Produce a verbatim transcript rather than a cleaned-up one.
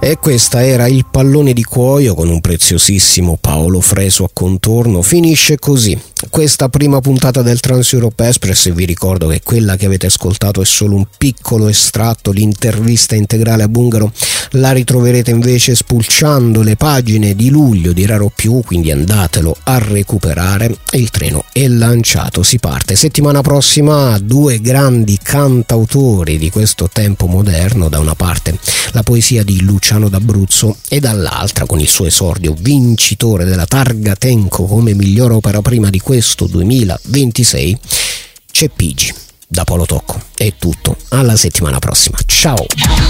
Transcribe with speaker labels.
Speaker 1: E questa era Il pallone di cuoio con un preziosissimo Paolo Fresu a contorno. Finisce così questa prima puntata del Trans Europe Express, e vi ricordo che quella che avete ascoltato è solo un piccolo estratto. L'intervista integrale a Bungaro la ritroverete invece spulciando le pagine di luglio di Raro Più, quindi andatelo a recuperare. Il treno è lanciato, si parte. Settimana prossima due grandi cantautori di questo tempo moderno: da una parte la poesia di Luciano d'Abruzzo e dall'altra, con il suo esordio vincitore della Targa Tenco come miglior opera prima di questo duemilaventisei, c'è Pigi. Da Polo Tocco è tutto, alla settimana prossima, ciao!